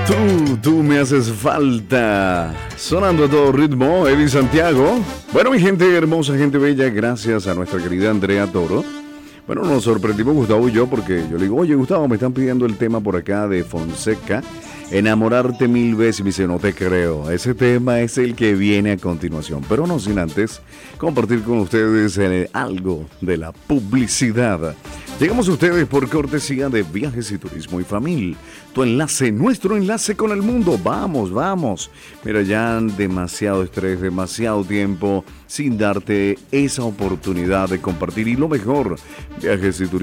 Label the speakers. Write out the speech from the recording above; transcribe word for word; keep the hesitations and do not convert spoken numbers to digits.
Speaker 1: Tú, tú me haces falta. Sonando a todo ritmo, Eddie Santiago. Bueno, mi gente hermosa, gente bella, gracias a nuestra querida Andrea Toro. Bueno, nos sorprendimos Gustavo y yo porque yo le digo, oye Gustavo, me están pidiendo el tema por acá de Fonseca, Enamorarte mil veces, y me dice, no te creo, ese tema es el que viene a continuación, pero no sin antes compartir con ustedes eh, algo de la publicidad. Llegamos a ustedes por cortesía de Viajes y Turismo y Familia, tu enlace, nuestro enlace con el mundo. Vamos, vamos. Mira, ya demasiado estrés, demasiado tiempo sin darte esa oportunidad de compartir, y lo mejor, Viajes y Turismo